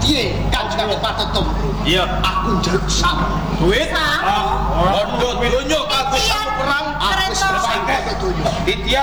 piye Kanjeng Patutum? Iya, aku njaluk sama. duit. Sama. Bondo donya kanggo perang. Aku wis bersangka donya. Ditya